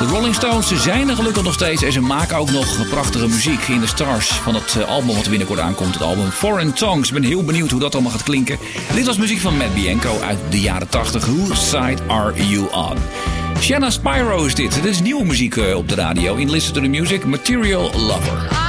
De Rolling Stones zijn er gelukkig nog steeds en ze maken ook nog prachtige muziek in de stars van het album wat binnenkort aankomt. Het album Foreign Tongues. Ik ben heel benieuwd hoe dat allemaal gaat klinken. Dit was muziek van Matt Bianco uit de jaren 80. Whose Side Are You On? Shanna Spyro is dit. Dit is nieuwe muziek op de radio. In Listen to the Music, Material Lover.